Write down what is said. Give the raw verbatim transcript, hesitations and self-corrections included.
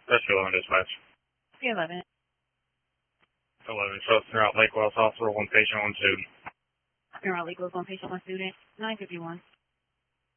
That's two eleven dispatch. three eleven. eleven, so it's throughout Lake Wells Hospital, one patient, one student. Neurological one patient, one student. nine fifty-one.